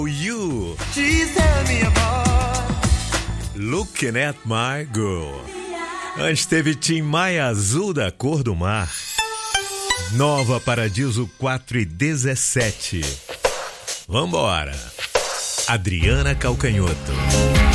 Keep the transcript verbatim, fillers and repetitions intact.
You Looking at My Girl. Antes teve Tim Maia, Azul da Cor do Mar. Nova Paradiso quatro e dezessete. Vambora. Adriana Calcanhoto.